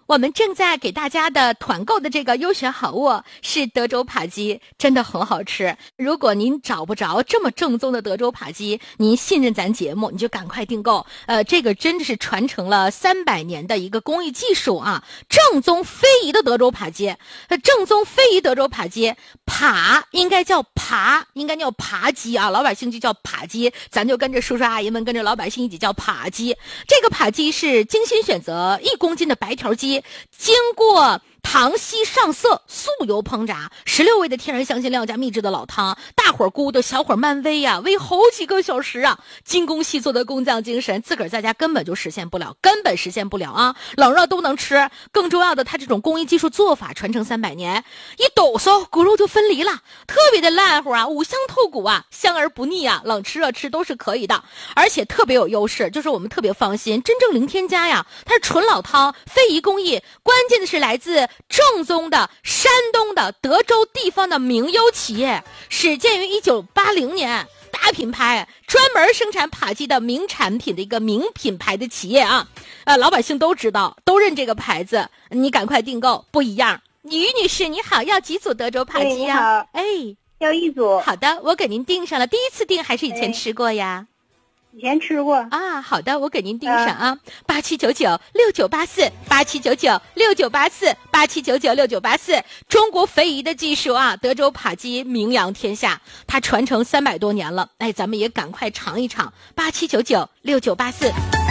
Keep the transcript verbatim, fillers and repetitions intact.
我们正在给大家的团购的这个优选好物是德州扒鸡，真的很好吃。如果您找不着这么正宗的德州扒鸡，您信任咱节目，你就赶快订购。呃，这个真的是传承了三百年的一个工艺技术啊，正宗非遗的德州扒鸡。呃，正宗非遗德州扒鸡，扒应该叫扒，应该叫扒鸡啊，老百姓就叫扒鸡，咱就跟着叔叔阿姨们，跟着老百姓一起叫扒鸡。这个扒鸡是精心选择一公斤的白条鸡，经过糖稀上色，素油烹炸，十六味的天然香辛料加秘制的老汤，大火咕的小火慢煨呀、啊，煨好几个小时啊！精工细作的工匠精神，自个儿在家根本就实现不了，根本实现不了啊！冷热都能吃，更重要的，它这种工艺技术做法传承三百年，一抖擞骨肉就分离了，特别的烂乎啊，五香透骨啊，香而不腻啊，冷吃热吃都是可以的，而且特别有优势，就是我们特别放心，真正零添加呀，它是纯老汤，非遗工艺，关键的是来自正宗的山东的德州地方的名优企业，始建于一九八零年，大品牌，专门生产扒鸡的名产品的一个名品牌的企业啊，呃，老百姓都知道，都认这个牌子，你赶快订购，不一样。于女士你好，要几组德州扒鸡啊？哎， 要一组。 好的，我给您订上了，第一次订还是以前吃过呀？ 以前吃过啊，好的，我给您订上啊，八七九九六九八四，八七九九六九八四，八七九九六九八四，中国非遗的技术啊，德州扒鸡名扬天下，它传承三百多年了，哎，咱们也赶快尝一尝，八七九九六九八四。